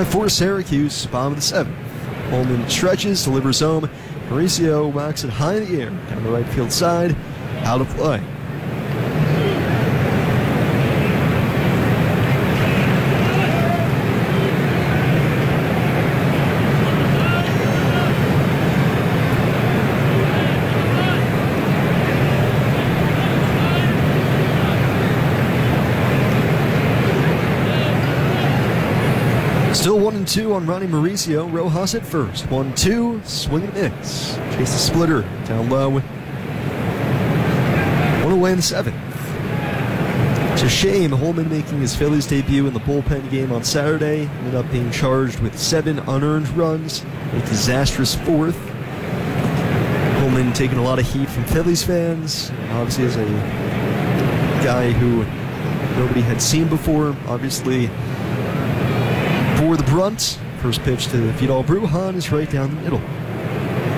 for Syracuse, bottom of the 7th. Holman stretches, delivers home. Mauricio whacks it high in the air, down the right field side, out of play. Still 1-2 on Ronnie Mauricio. Rojas at first. 1-2. Swing and miss. Chase the splitter. Down low. One away in the 7th. It's a shame Holman making his Phillies debut in the bullpen game on Saturday. Ended up being charged with 7 unearned runs. A disastrous 4th. Holman taking a lot of heat from Phillies fans. Obviously as a guy who nobody had seen before. Obviously for the brunt. First pitch to Vidal Brujan is right down the middle.